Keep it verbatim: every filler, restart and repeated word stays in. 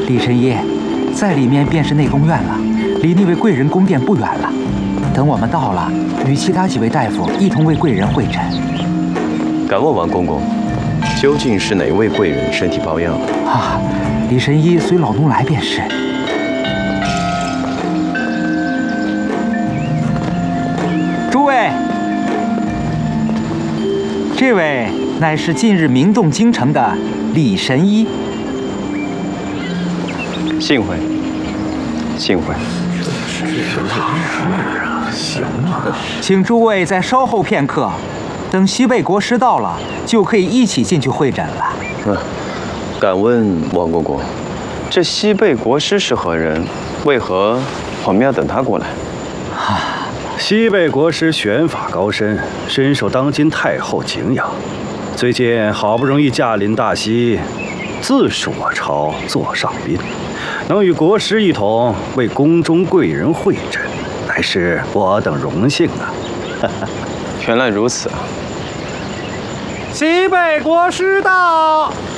李神医，在里面便是内宫院了，离那位贵人宫殿不远了。等我们到了，与其他几位大夫一同为贵人会诊。 敢问王公公，究竟是哪位贵人身体抱恙了？ 啊，李神医随老奴来便是。诸位，这位乃是近日名动京城的李神医。 幸会，幸会。 行啊， 请诸位再稍后片刻，等西贝国师到了，就可以一起进去会诊了。 嗯，敢问王公公，这西贝国师是何人？为何我们要等他过来？ 啊，西贝国师玄法高深，深受当今太后敬仰。最近好不容易驾临大西，自属我朝座上宾，能与国师一同为宫中贵人会诊，乃是我等荣幸啊！ 原来如此啊！ 西贝国师到。